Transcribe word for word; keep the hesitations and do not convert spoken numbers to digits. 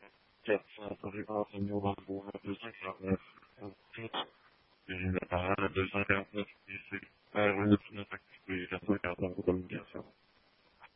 quatre cents fréquences au Rambo, deux cent quarante-neuf, et j'ai une appareil à deux cent quarante-neuf ici, R neuf neuf activé, quatre cent quarante en communication.